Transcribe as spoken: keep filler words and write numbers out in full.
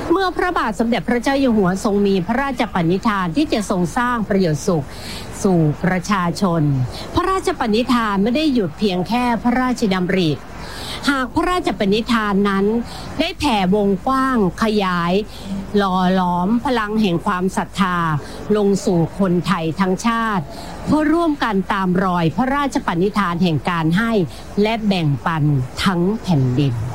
เมื่อพระบาทสมเด็จพระเจ้าอยู่หัวทรงมีพระราชปณิธานที่จะทรงสร้างประโยชน์สุขสู่ประชาชนพระราชปณิธานไม่ได้หยุดเพียงแค่พระราชดำริหากพระราชปณิธานนั้นได้แผ่วงกว้างขยายหล่อหลอมพลังแห่งความศรัทธาลงสู่คนไทยทั้งชาติเพื่อร่วมกันตามรอยพระราชปณิธานแห่งการให้และแบ่งปันทั้งแผ่นดิน